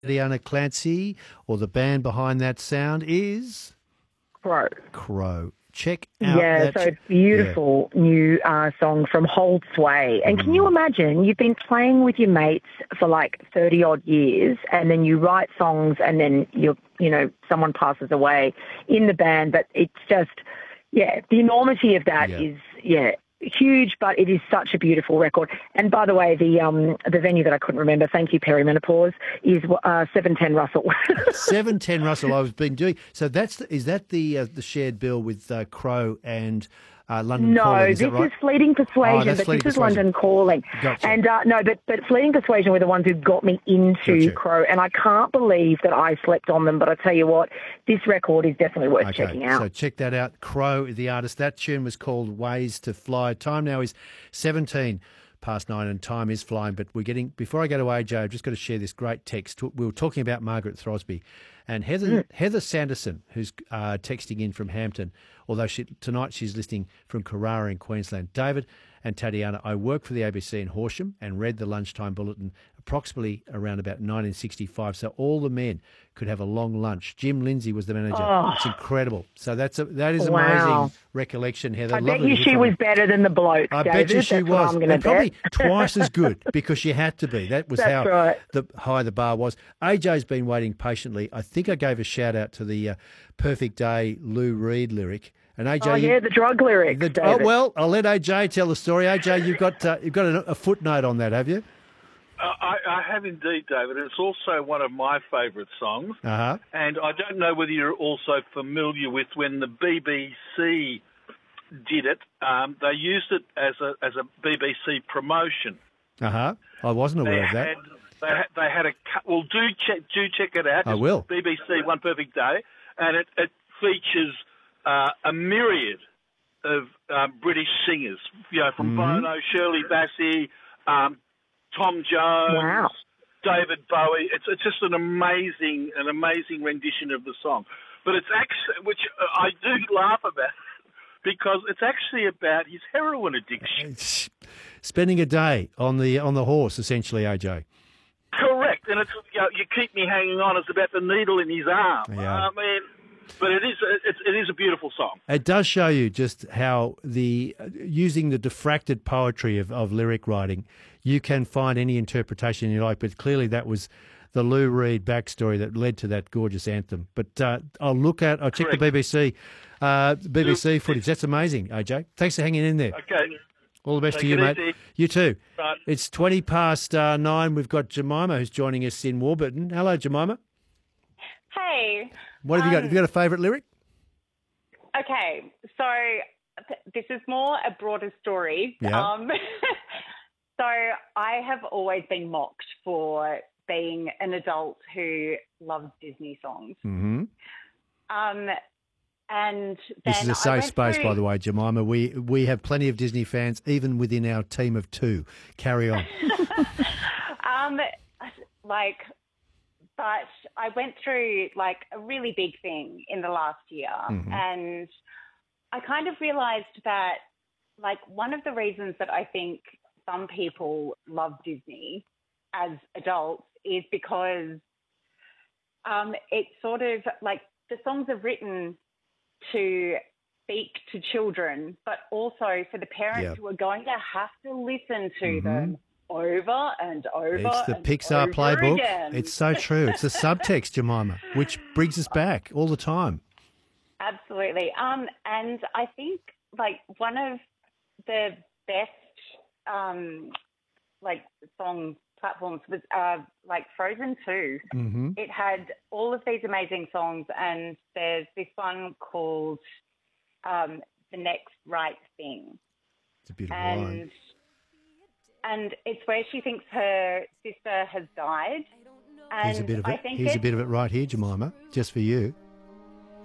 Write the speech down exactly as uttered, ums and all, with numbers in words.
Diana Clancy, or the band behind that sound is Crow. Crow. Check out Yeah, that. so it's beautiful yeah. new uh, song from Hold Sway. And mm. can you imagine, you've been playing with your mates for like thirty odd years, and then you write songs, and then you you know someone passes away in the band, but it's just yeah, the enormity of that yeah. is yeah. huge, but it is such a beautiful record. And by the way, the um the venue that I couldn't remember, thank you, Perimenopause, is uh, seven ten Russell. seven ten Russell. I've been doing so. That's the, is that the uh, the shared bill with uh, Crow and uh, London no, Calling? Is this that right? is Fleeting Persuasion, oh, but Fleeting this Persuasion. is London Calling. Gotcha. And uh, no, but but Fleeting Persuasion were the ones who got me into gotcha. Crow, and I can't believe that I slept on them. But I tell you what, this record is definitely worth okay, checking out. So check that out. Crow, the artist. That tune was called Ways to Fly. Time now is seventeen past nine, and time is flying. But we're getting before I go to A J, I've just got to share this great text. We were talking about Margaret Throsby. And Heather mm. Heather Sanderson, who's uh, texting in from Hampton, although she, tonight she's listening from Carrara in Queensland. David and Tatiana, I worked for the A B C in Horsham and read the lunchtime bulletin approximately around about nineteen sixty-five, so all the men could have a long lunch. Jim Lindsay was the manager. Oh. It's incredible. So that's a, that is wow. amazing recollection, Heather. I Lovely bet you she was better than the bloke, I David. bet you she that's was. I'm and probably bet. twice as good because she had to be. That was that's how right. the high the bar was. A J's been waiting patiently. I think I gave a shout out to the uh, Perfect Day Lou Reed lyric. And A J, oh yeah, you, the drug lyric. The, oh well, I'll let A J tell the story. A J, you've got uh, you've got a, a footnote on that, have you? Uh, I, I have indeed, David. It's also one of my favourite songs. Uh-huh. And I don't know whether you're also familiar with when the B B C did it. Um, they used it as a as a B B C promotion. Uh huh. I wasn't aware they of that. Had, they had, they had a well. Do check do check it out. I will. B B C One Perfect Day, and it, it features uh, a myriad of um, British singers. You know, from mm-hmm. Bono, Shirley Bassey, um, Tom Jones, wow. David Bowie. It's it's just an amazing an amazing rendition of the song. But it's actually, which I do laugh about, because it's actually about his heroin addiction. It's spending a day on the on the horse, essentially, A J. Correct, and it's you know, you keep me hanging on. It's about the needle in his arm. Yeah. I mean, but it is it, it is a beautiful song. It does show you just how the using the diffracted poetry of, of lyric writing, you can find any interpretation you like. But clearly, that was the Lou Reed backstory that led to that gorgeous anthem. But uh, I'll look at I'll check Correct. the B B C uh, B B C footage. That's amazing, A J. Thanks for hanging in there. Okay. All the best Take to you, mate. Easy. You too. Right. It's twenty past uh, nine. We've got Jemima who's joining us in Warburton. Hello, Jemima. Hey. What have um, you got? Have you got a favourite lyric? Okay, so th- this is more a broader story. Yeah. Um, so I have always been mocked for being an adult who loves Disney songs. Mm-hmm. Um, and this then is a safe space, through... by the way, Jemima. We we have plenty of Disney fans, even within our team of two. Carry on. um, like, but I went through like a really big thing in the last year, mm-hmm. and I kind of realised that, like, one of the reasons that I think some people love Disney as adults is because um, it's sort of like the songs are written to speak to children, but also for the parents yep. who are going to have to listen to mm-hmm. them over and over. It's the and Pixar over playbook. Again. It's so true. It's the subtext, Jemima, which brings us back all the time. Absolutely. Um, and I think like one of the best um, like song platforms was uh, like Frozen two. Mm-hmm. It had all of these amazing songs, and there's this one called um, The Next Right Thing. It's a beautiful and, line. And it's where she thinks her sister has died. And Here's a bit of I it. think Here's it, a bit of it right here, Jemima, just for you.